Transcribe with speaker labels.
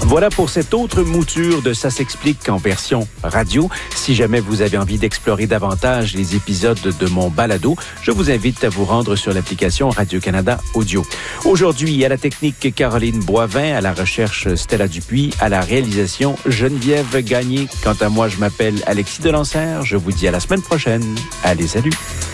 Speaker 1: Voilà pour cette autre mouture de Ça s'explique en version radio. Si jamais vous avez envie d'explorer davantage les épisodes de mon balado, je vous invite à vous rendre sur l'application Radio-Canada Audio. Aujourd'hui, à la technique Caroline Boivin, à la recherche Stella Dupuis, à la réalisation Geneviève Gagné. Quant à moi, je m'appelle Alexis Delancer. Je vous dis à la semaine prochaine. Allez, salut!